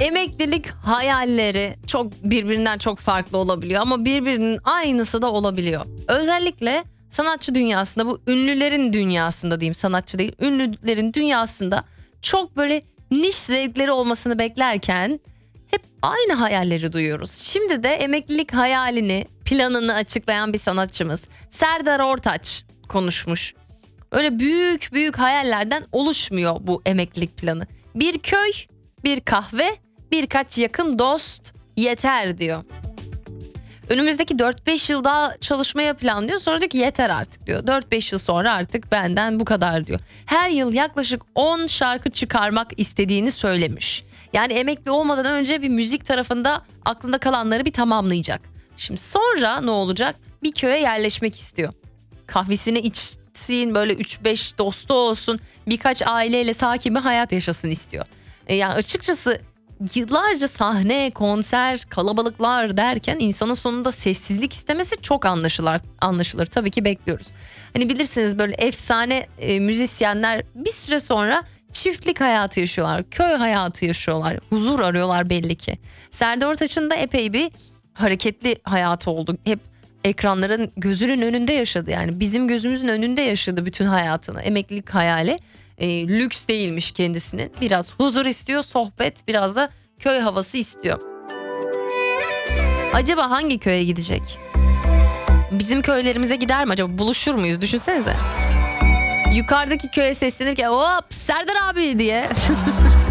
Emeklilik hayalleri birbirinden çok farklı olabiliyor ama birbirinin aynısı da olabiliyor. Özellikle sanatçı dünyasında, bu ünlülerin dünyasında diyeyim, sanatçı değil, ünlülerin dünyasında çok böyle niş zevkleri olmasını beklerken hep aynı hayalleri duyuyoruz. Şimdi de emeklilik hayalini, planını açıklayan bir sanatçımız Serdar Ortaç konuşmuş. Öyle büyük büyük hayallerden oluşmuyor bu emeklilik planı. Bir köy, bir kahve, birkaç yakın dost yeter diyor. Önümüzdeki 4-5 yıl daha çalışmaya planlıyor. Sonra diyor ki yeter artık diyor. 4-5 yıl sonra artık benden bu kadar diyor. Her yıl yaklaşık 10 şarkı çıkarmak istediğini söylemiş. Yani emekli olmadan önce bir müzik tarafında aklında kalanları bir tamamlayacak. Şimdi sonra ne olacak? Bir köye yerleşmek istiyor. Kahvesini içsin, böyle 3-5 dostu olsun, birkaç aileyle sakin bir hayat yaşasın istiyor. Yani açıkçası yıllarca sahne, konser, kalabalıklar derken insanın sonunda sessizlik istemesi çok anlaşılır. Tabii ki bekliyoruz. Hani bilirsiniz böyle efsane müzisyenler bir süre sonra çiftlik hayatı yaşıyorlar, köy hayatı yaşıyorlar, huzur arıyorlar belli ki. Serdar Ortaç'ın da epey bir hareketli hayatı oldu. Hep ekranların gözünün önünde yaşadı, yani bizim gözümüzün önünde yaşadı bütün hayatını. Emeklilik hayali lüks değilmiş kendisinin. Biraz huzur istiyor, sohbet, biraz da köy havası istiyor. Acaba hangi köye gidecek? Bizim köylerimize gider mi acaba? Buluşur muyuz? Düşünsenize. Yukarıdaki köye seslenirken hop Serdar abi diye.